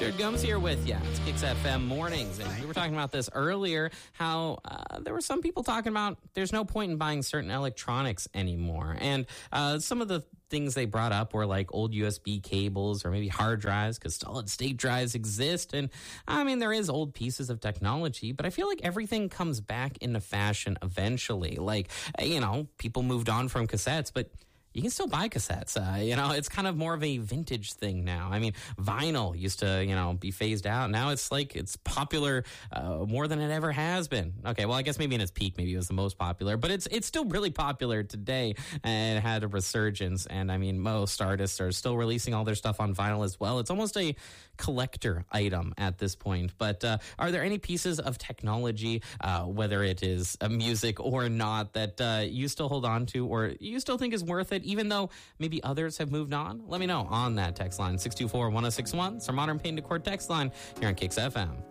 Jared Gomes here with you. It's Kicks FM Mornings. And we were talking about this earlier, how there were some people talking about there's no point in buying certain electronics anymore. And some of the things they brought up were like old USB cables or maybe hard drives, because solid state drives exist. And I mean, there is old pieces of technology, but I feel like everything comes back into fashion eventually. Like, people moved on from cassettes, but you can still buy cassettes. It's kind of more of a vintage thing now. I mean, vinyl used to, be phased out. Now it's popular more than it ever has been. Okay, well, I guess maybe in its peak, maybe it was the most popular, but it's still really popular today and it had a resurgence. And I mean, most artists are still releasing all their stuff on vinyl as well. It's almost a collector item at this point. But are there any pieces of technology, whether it is music or not, that you still hold on to or you still think is worth it, even though maybe others have moved on? Let me know on that text line, 624-1061. It's our Modern Pain Decor text line here on Kicks FM.